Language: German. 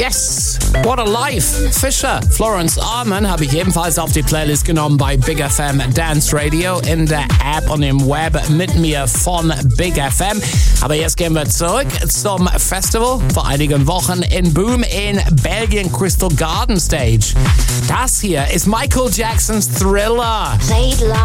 Yes, what a life. Fisher, Florence Arman habe ich ebenfalls auf die Playlist genommen bei Big FM Dance Radio in der App und im Web mit mir von Big FM. Aber jetzt gehen wir zurück zum Festival vor einigen Wochen in Boom in Belgien, Crystal Garden Stage. Das hier ist Michael Jacksons Thriller. Played live.